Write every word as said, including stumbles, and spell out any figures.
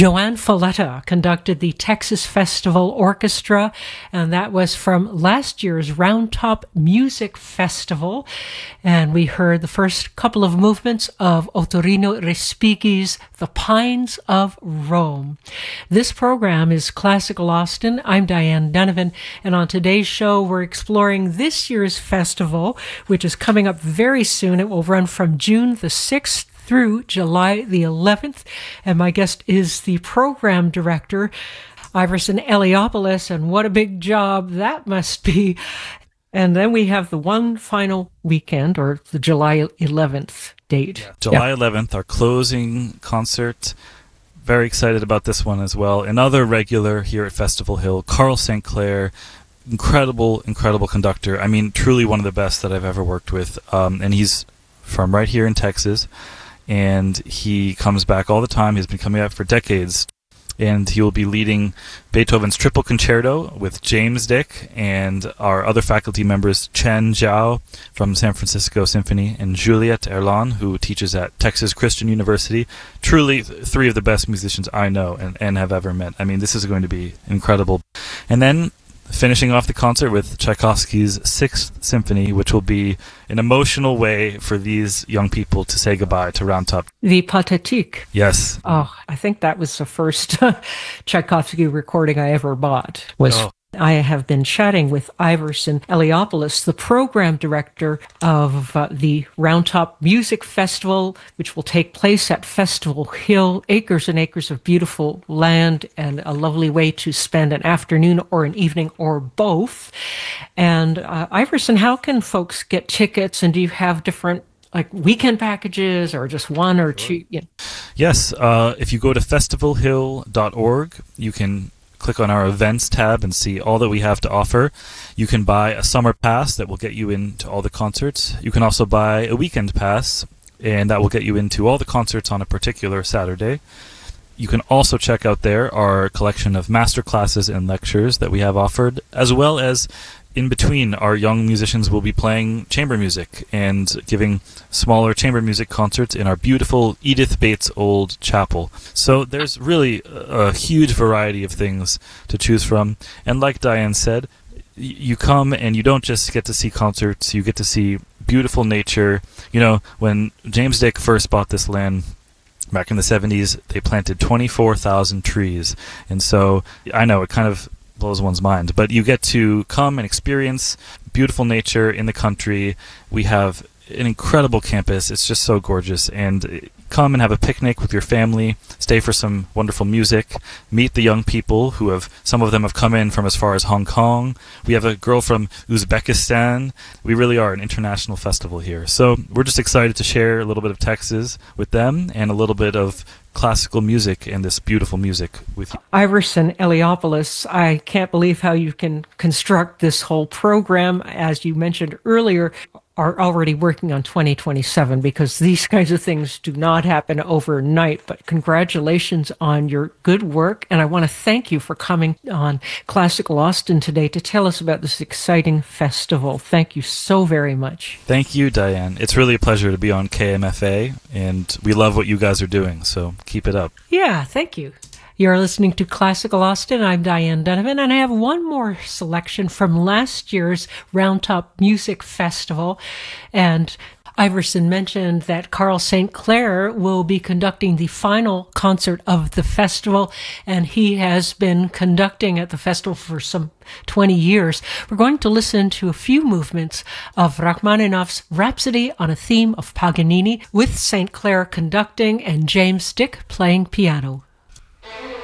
Joanne Folletta conducted the Texas Festival Orchestra, and that was from last year's Round Top Music Festival. And we heard the first couple of movements of Ottorino Respighi's The Pines of Rome. This program is Classical Austin. I'm Diane Donovan, and on today's show, we're exploring this year's festival, which is coming up very soon. It will run from June the sixth through July the eleventh, and my guest is the program director, Iverson Eliopoulos, and what a big job that must be. And then we have the one final weekend, or the July eleventh date. Yeah. July yeah. eleventh, our closing concert. Very excited about this one as well. Another regular here at Festival Hill, Carl Saint Clair. Incredible, incredible conductor. I mean, truly one of the best that I've ever worked with. Um, and he's from right here in Texas. And he comes back all the time. He's been coming out for decades. And he will be leading Beethoven's Triple Concerto with James Dick and our other faculty members, Chen Zhao from San Francisco Symphony and Juliette Erlan, who teaches at Texas Christian University. Truly three of the best musicians I know and, and have ever met. I mean, this is going to be incredible. And then finishing off the concert with Tchaikovsky's Sixth Symphony, which will be an emotional way for these young people to say goodbye to Round Top. The Pathétique. Yes. Oh, I think that was the first Tchaikovsky recording I ever bought. Was oh. I have been chatting with Iverson Eliopoulos, the program director of uh, the Round Top Music Festival, which will take place at Festival Hill. Acres and acres of beautiful land and a lovely way to spend an afternoon or an evening or both. And uh, Iverson, how can folks get tickets, and do you have different like weekend packages or just one or two? Yeah. Yes. Uh, if you go to festival hill dot org, you can click on our events tab and see all that we have to offer. You can buy a summer pass that will get you into all the concerts. You can also buy a weekend pass, and that will get you into all the concerts on a particular Saturday. You can also check out there our collection of master classes and lectures that we have offered, as well as in between, our young musicians will be playing chamber music and giving smaller chamber music concerts in our beautiful Edith Bates Old Chapel. So there's really a, a huge variety of things to choose from. And like Diane said, y- you come and you don't just get to see concerts, you get to see beautiful nature. You know, when James Dick first bought this land back in the seventies, they planted twenty-four thousand trees. And so I know it kind of blows one's mind, but you get to come and experience beautiful nature in the country. We have an incredible campus. It's just so gorgeous. And come and have a picnic with your family, stay for some wonderful music, meet the young people who have, some of them have come in from as far as Hong Kong. We have a girl from Uzbekistan. We really are an international festival here. So we're just excited to share a little bit of Texas with them and a little bit of classical music and this beautiful music with you. Iverson Eliopoulos, I can't believe how you can construct this whole program. As you mentioned earlier, are already working on twenty twenty-seven, because these kinds of things do not happen overnight. But congratulations on your good work. And I want to thank you for coming on Classical Austin today to tell us about this exciting festival. Thank you so very much. Thank you, Diane. It's really a pleasure to be on K M F A, and we love what you guys are doing, so keep it up. Yeah, thank you. You're listening to Classical Austin. I'm Diane Donovan, and I have one more selection from last year's Round Top Music Festival. And Iverson mentioned that Carl Saint Clair will be conducting the final concert of the festival, and he has been conducting at the festival for some twenty years. We're going to listen to a few movements of Rachmaninoff's Rhapsody on a Theme of Paganini, with Saint Clair conducting and James Dick playing piano.